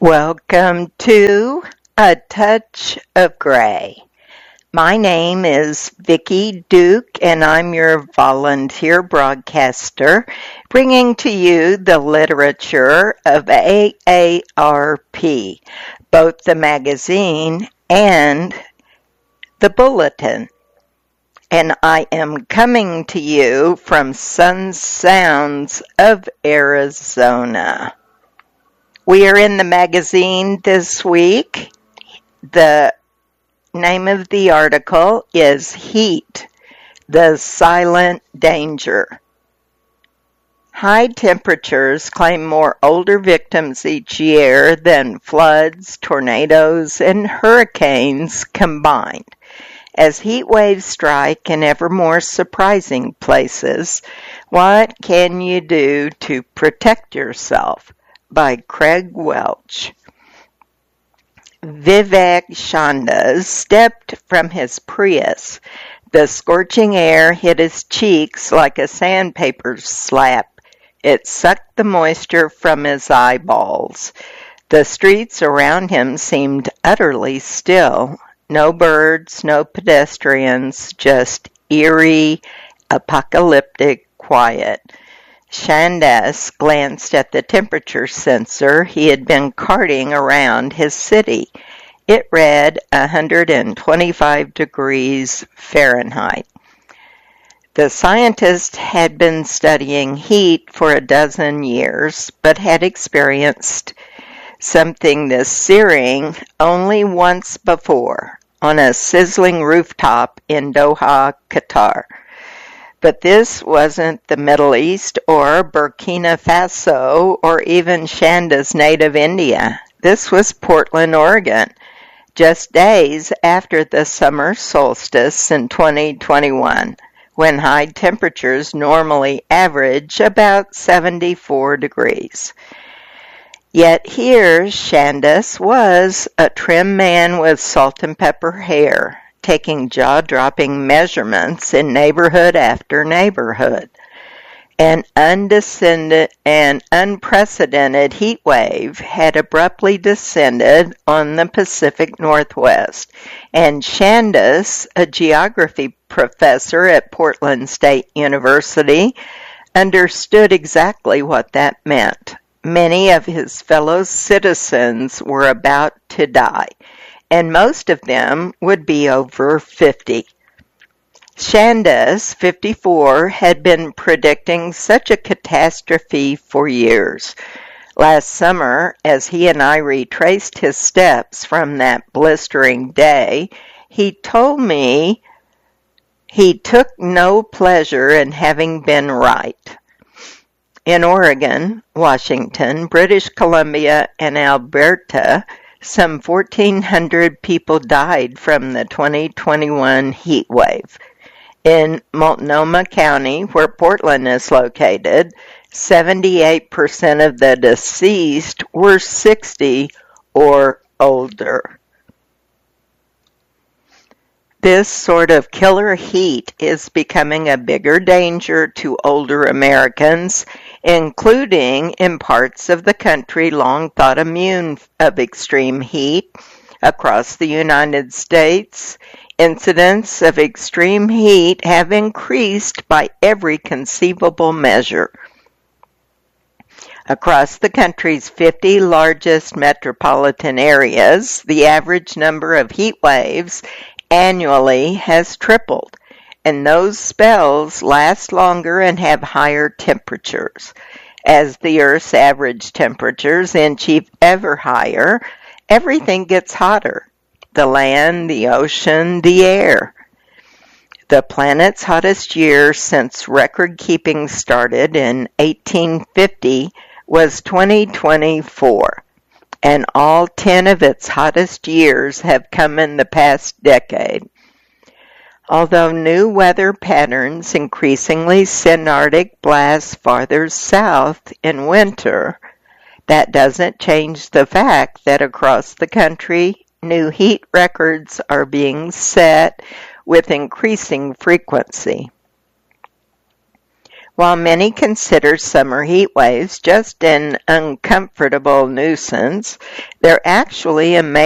Welcome to A Touch of Gray. My name is Vicki Duke, and I'm your volunteer broadcaster, bringing to you the literature of AARP, both the magazine and the bulletin. And I am coming to you from Sun Sounds of Arizona. We are in the magazine this week. The name of the article is Heat, the Silent Danger. High temperatures claim more older victims each year than floods, tornadoes, and hurricanes combined. As heat waves strike in ever more surprising places, what can you do to protect yourself? By Craig Welch. Vivek Chandas stepped from his Prius. The scorching air hit his cheeks like a sandpaper slap. It sucked the moisture from his eyeballs. The streets around him seemed utterly still. No birds, no pedestrians, just eerie, apocalyptic quiet. Chandas glanced at the temperature sensor he had been carting around his city. It read 125 degrees Fahrenheit. The scientist had been studying heat for a dozen years, but had experienced something this searing only once before, on a sizzling rooftop in Doha, Qatar. But this wasn't the Middle East or Burkina Faso or even Chanda's native India. This was Portland, Oregon, just days after the summer solstice in 2021, when high temperatures normally average about 74 degrees. Yet here Chandas was, a trim man with salt and pepper hair, taking jaw-dropping measurements in neighborhood after neighborhood. An unprecedented heat wave had abruptly descended on the Pacific Northwest, and Chandas, a geography professor at Portland State University, understood exactly what that meant. Many of his fellow citizens were about to die, and most of them would be over 50. Chandas, 54, had been predicting such a catastrophe for years. Last summer, as he and I retraced his steps from that blistering day, he told me he took no pleasure in having been right. In Oregon, Washington, British Columbia, and Alberta, some 1,400 people died from the 2021 heat wave. In Multnomah County, where Portland is located, 78% of the deceased were 60 or older. This sort of killer heat is becoming a bigger danger to older Americans, including in parts of the country long thought immune of extreme heat. Across the United States, incidents of extreme heat have increased by every conceivable measure. Across the country's 50 largest metropolitan areas, the average number of heat waves annually has tripled, and those spells last longer and have higher temperatures. As the Earth's average temperatures inch ever higher, everything gets hotter. The land, the ocean, the air. The planet's hottest year since record-keeping started in 1850 was 2024. And all 10 of its hottest years have come in the past decade. Although new weather patterns increasingly send Arctic blasts farther south in winter, that doesn't change the fact that across the country, new heat records are being set with increasing frequency. While many consider summer heat waves just an uncomfortable nuisance, they're actually a